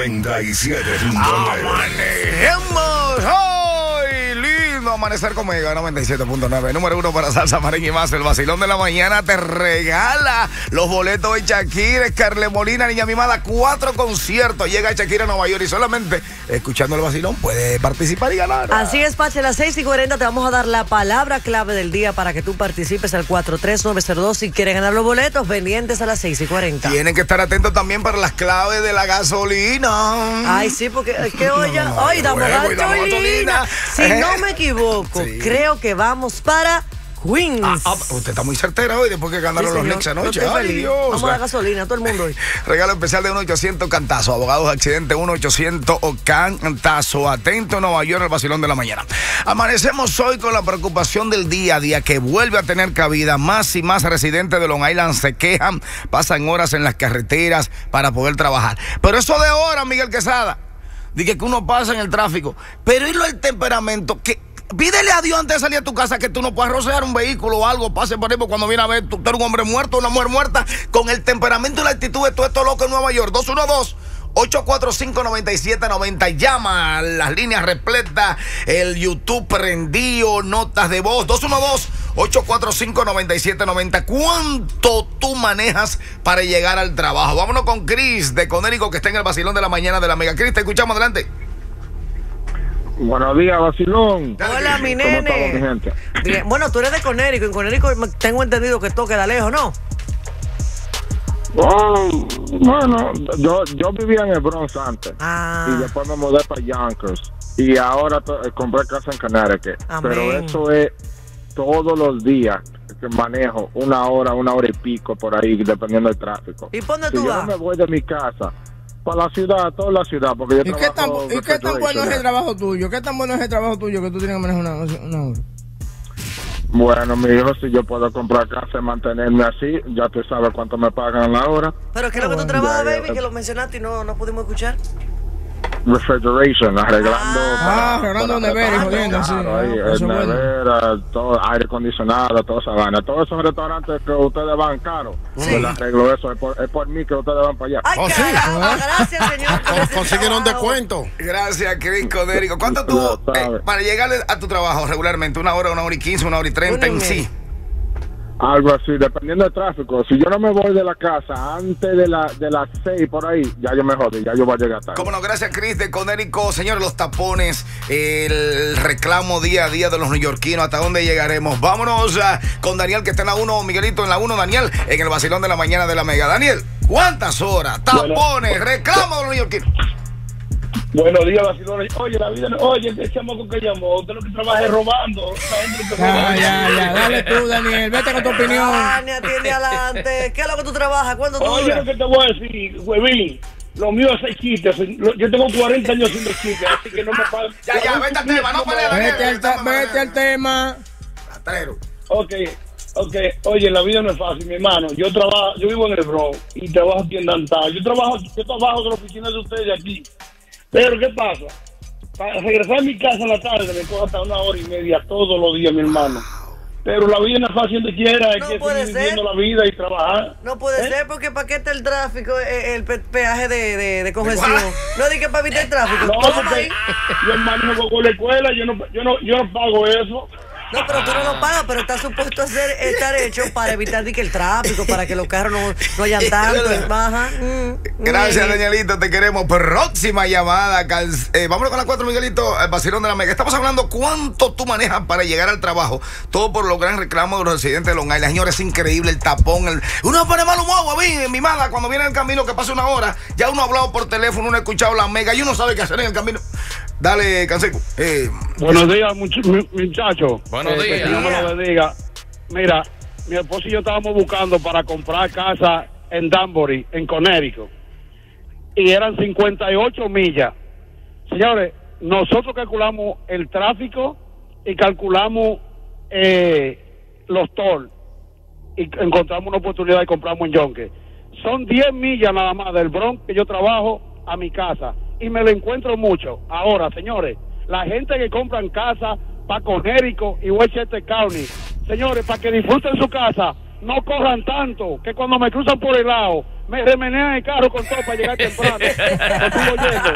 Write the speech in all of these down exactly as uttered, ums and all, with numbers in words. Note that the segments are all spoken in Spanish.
noventa y siete punto nueve. Amanecemos hoy. Lindo amanecer con Mega noventa y siete punto nueve. Número uno para salsa, merengue y más. El vacilón de la mañana te regala los boletos de Shakira, Scarlett Molina, Niña Mimada. Cuatro conciertos. Llega Shakira a Nueva York y solamente escuchando el vacilón puede participar y ganar. Así es, Pache. A las seis y cuarenta te vamos a dar la palabra clave del día para que tú participes al cuatro tres nueve cero dos. Si quieres ganar los boletos, pendientes a las seis y cuarenta. Tienen que estar atentos también para las claves de la gasolina. Ay, sí, porque es que hoy ya, No, no, hoy damos luego, y damos gasolina. gasolina. Si Eh. no me equivoco, Sí. creo que vamos para Queens. Ah, ah, usted está muy certera hoy después que ganaron Sí, los señor. Knicks Yo anoche. estoy Ay, feliz. Dios. Vamos a dar gasolina a todo el mundo hoy. Regalo especial de uno ochocientos Cantazo. Abogados de accidente uno ochocientos Cantazo. Atento en Nueva York, el vacilón de la mañana. Amanecemos hoy con la preocupación del día a día que vuelve a tener cabida. Más y más residentes de Long Island se quejan, pasan horas en las carreteras para poder trabajar. Pero eso de horas, Miguel Quesada, dije que uno pasa en el tráfico. Pero y lo del temperamento, que pídele a Dios antes de salir a tu casa que tú no puedas rociar un vehículo o algo, pase por ahí, porque cuando viene a ver, tú, tú eres un hombre muerto, una mujer muerta, con el temperamento y la actitud de todo esto loco en Nueva York. dos uno dos, ocho cuatro cinco, nueve siete nueve cero. Llama, las líneas repletas, el YouTube prendido, notas de voz. dos uno dos, ocho cuatro cinco, nueve siete nueve cero. ¿Cuánto tú manejas para llegar al trabajo? Vámonos con Chris de Conérico, que está en el vacilón de la mañana de la Mega. Chris, te escuchamos, adelante. Buenos días, vacilón. Hola, mi ¿Cómo estamos, mi nene. gente? Bien. Bueno, tú eres de Conérico. En Conérico tengo entendido que todo queda lejos, ¿no? Oh, bueno, yo, yo vivía en el Bronx antes. Ah. Y después me mudé para Yonkers. Y ahora to- eh, compré casa en Connecticut. Amén. Pero eso es todos los días que manejo, una hora, una hora y pico por ahí, dependiendo del tráfico. ¿Y por dónde Si tú yo vas? no me voy de mi casa para la ciudad, toda la ciudad, porque yo ¿Y qué, tan, trabajo ¿Y qué tan bueno es el refrigeration. trabajo tuyo? ¿Qué tan bueno es el trabajo tuyo que tú tienes que manejar una, una hora? Bueno, mi hijo, si yo puedo comprar casa y mantenerme así, ya tú sabes cuánto me pagan la hora. ¿Pero qué es lo que tú bueno, trabajas, ya, ya. baby? Que lo mencionaste y no, no pudimos escuchar. Refrigeration, arreglando. Ah, arreglando neveras y jodiendo, sí. Claro, ahí, Ah, eh, eso es bueno. nevera, todo, aire acondicionado, toda esa vaina. Todos esos restaurantes que ustedes van caros, Sí. yo les arreglo eso. Es por, es por mí que ustedes van para allá. Ay, Oh, sí. caramba, gracias, señor. por ese Consiguen un trabajo. descuento. Gracias, Chris Conérico. ¿Cuánto tú, Ya eh, sabes. para llegar a tu trabajo regularmente? ¿Una hora, una hora y quince, una hora y treinta Una y en sí? media. Algo así, dependiendo del tráfico. Si yo no me voy de la casa antes de, la, de las seis por ahí, ya yo me jodí, ya yo voy a llegar tarde. Cómo no, gracias, Chris de Conérico. Señores, los tapones, el reclamo día a día de los neoyorquinos, ¿hasta dónde llegaremos? Vámonos uh, con Daniel, que está en la uno, Miguelito en la uno, Daniel, en el vacilón de la mañana de la Mega. Daniel, ¿cuántas horas? Tapones, reclamo de los neoyorquinos. Buenos días, vacilones. Oye, la vida no. Oye, el chamaco que llamó, usted lo que trabaja es robando. La gente lo que Ya, roba- ya, ya. Dale tú, Daniel. Vete con tu opinión. Dani, atiende adelante. ¿Qué es lo que tú trabajas? ¿Cuándo tú Oye, duras? lo que te voy a decir, huevín. Lo mío es seis chistes. Lo- Yo tengo cuarenta años haciendo chistes, así que no me pagan. Ya, ya, vete al tema, no pelees, Daniel. Vete al, ta- vete al tema. Rastrero. Ok, ok. Oye, la vida no es fácil, mi hermano. Yo trabajo, yo vivo en el Bronx y trabajo aquí en Downtown. Yo trabajo, yo trabajo en la oficina de ustedes aquí. Pero, ¿qué pasa? Para regresar a mi casa en la tarde me coge hasta una hora y media todos los días, mi hermano. Pero la vida no es fácil donde quiera, hay No que puede seguir ser. viviendo la vida y trabajar. No puede ¿Eh? ser porque para qué está el tráfico, eh, el pe- peaje de, de, de congestión. No di que para evitar el tráfico. No, Toma porque ahí. yo manejo con la escuela, yo no, yo no, yo no pago eso. No, pero tú no lo pagas, pero está supuesto a ser, estar hecho para evitar di que el tráfico, para que los carros no, no hayan tanto. Ajá. Mm, Gracias, mm. Danielito, te queremos. Próxima llamada. cal- Eh, vámonos con las cuatro, Miguelito, el vacilón de la Mega. Estamos hablando cuánto tú manejas para llegar al trabajo. Todo por los gran reclamos de los residentes de Long Island. Señores, es increíble el tapón. El... Uno pone mal humor, a mí, en mi mala, cuando viene el camino que pasa una hora, ya uno ha hablado por teléfono, uno ha escuchado la Mega y uno sabe qué hacer en el camino. Dale, Canseco. Eh, Buenos días, muchachos. Buenos Que días. Dios me lo bendiga. Mira, mi esposo y yo estábamos buscando para comprar casa en Danbury, en Connecticut. Y eran cincuenta y ocho millas. Señores, nosotros calculamos el tráfico y calculamos eh, los tolls. Y encontramos una oportunidad y compramos en Yonke. Son diez millas nada más del Bronx que yo trabajo a mi casa. Y me lo encuentro mucho. Ahora, señores, la gente que compran casa para Conérico y Westchester County, señores, para que disfruten su casa, no corran tanto, que cuando me cruzan por el lado, me remenean el carro con todo para llegar temprano. Lo estuve oyendo.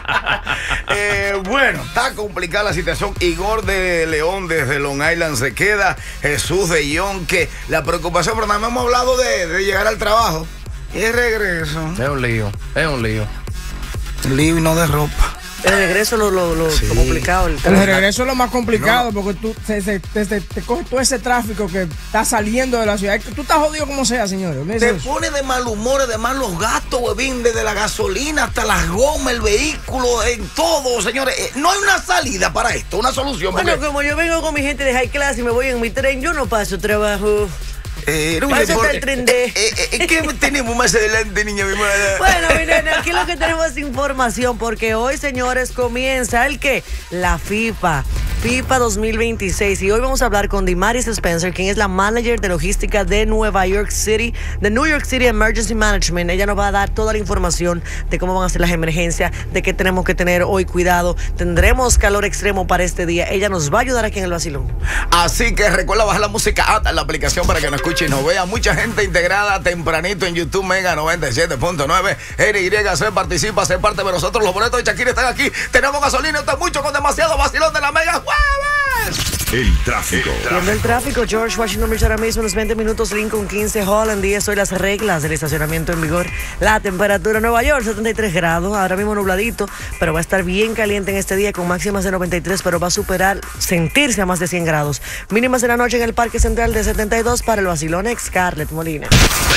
Eh, bueno, está complicada la situación. Igor de León desde Long Island se queda. Jesús de Yonque. La preocupación, pero también hemos hablado de, de llegar al trabajo. Y el regreso. Es un lío, es un lío. Lío y no de ropa. El regreso lo, lo, lo, Sí. lo complicado. El, El regreso es lo más complicado No. porque tú te, te, te, te, te coges todo ese tráfico que está saliendo de la ciudad. Tú estás jodido como sea, señores. Te Eso. pone de mal humor, además los gastos, huevín, desde la gasolina hasta las gomas, el vehículo, en todo, señores. Eh, no hay una salida para esto, una solución. Bueno, porque, como yo vengo con mi gente de high class y me voy en mi tren, yo no paso trabajo. eh, no, Pásate por- el tren de- eh, eh, eh, ¿Qué tenemos más adelante, niña mi madre? Bueno, miren, aquí lo que tenemos es información, porque hoy, señores, comienza el que la FIFA. FIFA dos mil veintiséis, y hoy vamos a hablar con Dimaris Spencer, quien es la manager de logística de Nueva York City, de New York City Emergency Management. Ella nos va a dar toda la información de cómo van a ser las emergencias, de qué tenemos que tener hoy cuidado. Tendremos calor extremo para este día. Ella nos va a ayudar aquí en el vacilón. Así que recuerda bajar la música alta en la aplicación para que nos escuche y nos vea. Mucha gente integrada tempranito en YouTube Mega noventa y siete punto nueve. N Y C participa, se parte de nosotros. Los boletos de Shakira están aquí. Tenemos gasolina, está mucho con demasiado vacilón de la Mega. ¡Jueves! El tráfico. Viendo el tráfico, George Washington Bridge ahora mismo, unos veinte minutos, Lincoln quince, Holland diez, hoy las reglas del estacionamiento en vigor. La temperatura en Nueva York, setenta y tres grados, ahora mismo nubladito, pero va a estar bien caliente en este día con máximas de noventa y tres, pero va a superar, sentirse a más de cien grados. Mínimas en la noche en el Parque Central de setenta y dos para el vacilón ex Scarlett Molina.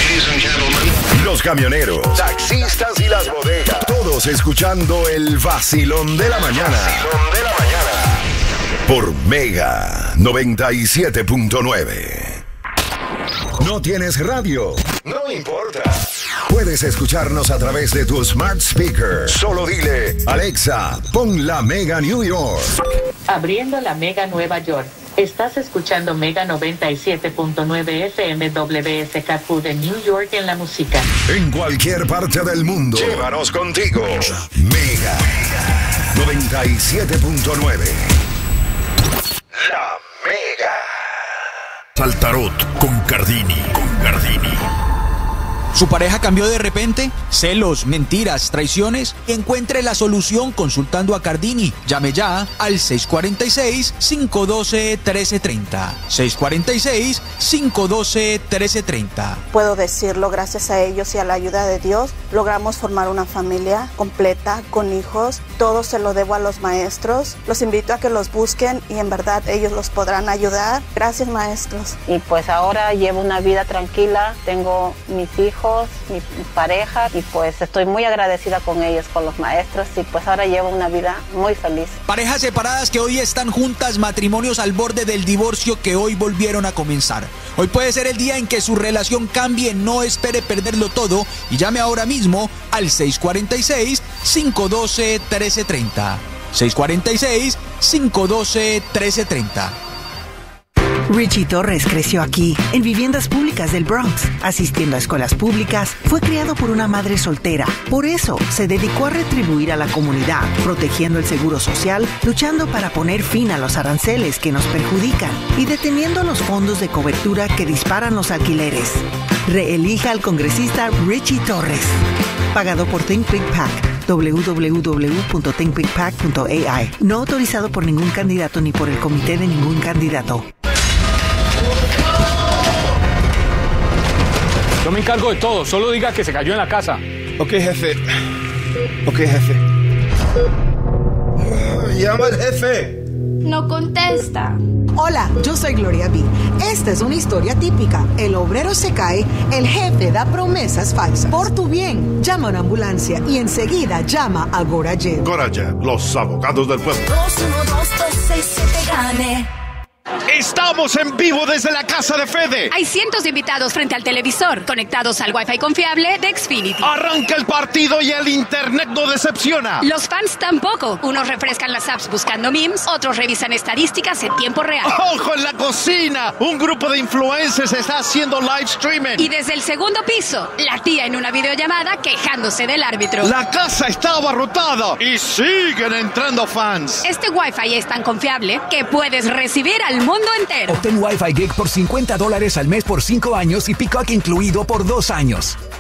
Los camioneros, taxistas y las bodegas. Todos escuchando el vacilón de la mañana. Vacilón de la mañana. Por Mega noventa y siete punto nueve. ¿No tienes radio? No importa. Puedes escucharnos a través de tu smart speaker. Solo dile, Alexa, pon la Mega New York. Abriendo la Mega Nueva York. Estás escuchando Mega noventa y siete punto nueve F M W S K Q de New York en la música. En cualquier parte del mundo. Llévanos contigo. Mega noventa y siete punto nueve. La Mega. Saltarot con Cardini. Con Cardini. ¿Su pareja cambió de repente? ¿Celos, mentiras, traiciones? Encuentre la solución consultando a Cardini. Llame ya al seis cuatro seis, cinco uno dos, uno tres tres cero. seis cuatro seis, cinco uno dos, uno tres tres cero. Puedo decirlo, gracias a ellos y a la ayuda de Dios, logramos formar una familia completa, con hijos. Todo se lo debo a los maestros. Los invito a que los busquen y en verdad ellos los podrán ayudar. Gracias, maestros. Y pues ahora llevo una vida tranquila, tengo mis hijos, mi pareja, y pues estoy muy agradecida con ellos, con los maestros, y pues ahora llevo una vida muy feliz. Parejas separadas que hoy están juntas, matrimonios al borde del divorcio que hoy volvieron a comenzar. Hoy puede ser el día en que su relación cambie, no espere perderlo todo y llame ahora mismo al seis cuatro seis, cinco uno dos, uno tres tres cero. seis cuatro seis, cinco uno dos, uno tres tres cero. Richie Torres creció aquí, en viviendas públicas del Bronx, asistiendo a escuelas públicas. Fue criado por una madre soltera. Por eso, se dedicó a retribuir a la comunidad, protegiendo el seguro social, luchando para poner fin a los aranceles que nos perjudican y deteniendo los fondos de cobertura que disparan los alquileres. Reelija al congresista Richie Torres. Pagado por Think Big Pac. doble u doble u doble u punto think big pac punto a i. No autorizado por ningún candidato ni por el comité de ningún candidato. Yo me encargo de todo, solo diga que se cayó en la casa. Ok, jefe. Ok, jefe. Llama al jefe. No contesta. Hola, yo soy Gloria B. Esta es una historia típica. El obrero se cae, el jefe da promesas falsas. Por tu bien, llama a una ambulancia y enseguida llama a Gorajet. Gorajet, los abogados del pueblo. dos uno dos dos seis siete gane. Estamos en vivo desde la casa de Fede. Hay cientos de invitados frente al televisor, conectados al Wi-Fi confiable de Xfinity. Arranca el partido y el internet no decepciona. Los fans tampoco. Unos refrescan las apps buscando memes, otros revisan estadísticas en tiempo real. ¡Ojo en la cocina! Un grupo de influencers está haciendo live streaming. Y desde el segundo piso, la tía en una videollamada quejándose del árbitro. La casa está abarrotada y siguen entrando fans. Este Wi-Fi es tan confiable que puedes recibir al mundo entero. Obtén Wi-Fi Gig por cincuenta dólares al mes por cinco años y Peacock incluido por dos años.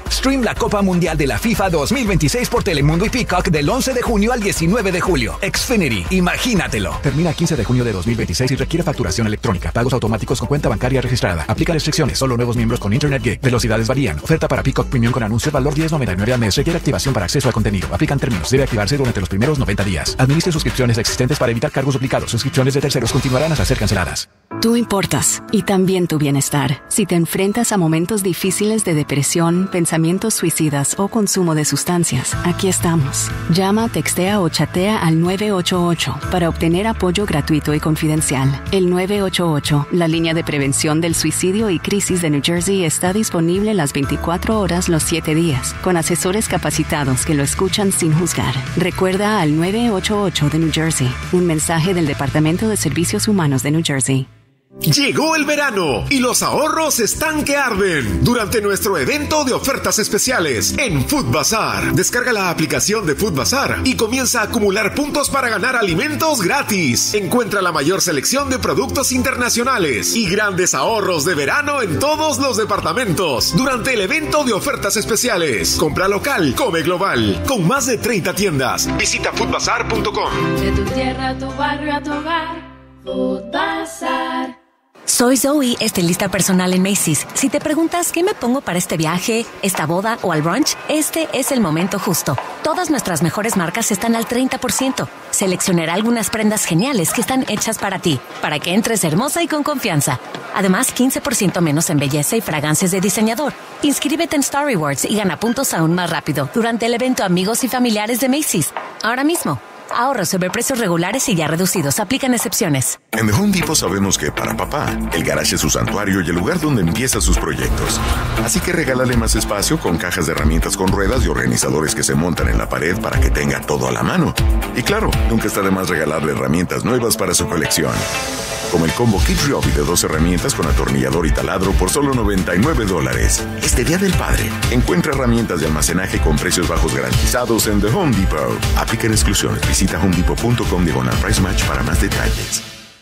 Stream la Copa Mundial de la FIFA dos mil veintiséis por Telemundo y Peacock del once de junio al diecinueve de julio. Xfinity, imagínatelo. Termina quince de junio de dos mil veintiséis y requiere facturación electrónica. Pagos automáticos con cuenta bancaria registrada. Aplica restricciones. Solo nuevos miembros con Internet Gig. Velocidades varían. Oferta para Peacock Premium con anuncio. Valor diez noventa y nueve al mes. Requiere activación para acceso al contenido. Aplican términos. Debe activarse durante los primeros noventa días. Administre suscripciones existentes para evitar cargos duplicados. Suscripciones de terceros continuarán hasta ser canceladas. Tú importas, y también tu bienestar. Si te enfrentas a momentos difíciles de depresión, pensamientos suicidas o consumo de sustancias, aquí estamos. Llama, textea o chatea al nueve ocho ocho para obtener apoyo gratuito y confidencial. El nueve ocho ocho, la línea de prevención del suicidio y crisis de New Jersey, está disponible las veinticuatro horas los siete días, con asesores capacitados que lo escuchan sin juzgar. Recuerda al nueve ocho ocho de New Jersey, un mensaje del Departamento de Servicios Humanos de New Jersey. Llegó el verano y los ahorros están que arden durante nuestro evento de ofertas especiales en Food Bazaar. Descarga la aplicación de Food Bazaar y comienza a acumular puntos para ganar alimentos gratis. Encuentra la mayor selección de productos internacionales y grandes ahorros de verano en todos los departamentos durante el evento de ofertas especiales. Compra local, come global, con más de treinta tiendas. Visita food bazaar punto com. De tu tierra a tu barrio a tu hogar, Food Bazaar. Soy Zoe, estilista personal en Macy's. Si te preguntas qué me pongo para este viaje, esta boda o al brunch, este es el momento justo. Todas nuestras mejores marcas están al treinta por ciento. Seleccionaré algunas prendas geniales que están hechas para ti, para que entres hermosa y con confianza. Además, quince por ciento menos en belleza y fragancias de diseñador. Inscríbete en Star Rewards y gana puntos aún más rápido durante el evento Amigos y Familiares de Macy's. Ahora mismo. Ahorros sobre precios regulares y ya reducidos. Aplican excepciones. En The Home Depot sabemos que para papá, el garage es su santuario y el lugar donde empieza sus proyectos. Así que regálale más espacio con cajas de herramientas con ruedas y organizadores que se montan en la pared para que tenga todo a la mano. Y claro, nunca está de más regalarle herramientas nuevas para su colección. Como el combo Kid Ryobi de dos herramientas con atornillador y taladro por solo noventa y nueve dólares. Este Día del Padre, encuentra herramientas de almacenaje con precios bajos garantizados en The Home Depot. Aplican exclusiones. Visita home depot punto com diagonal price match para más detalles.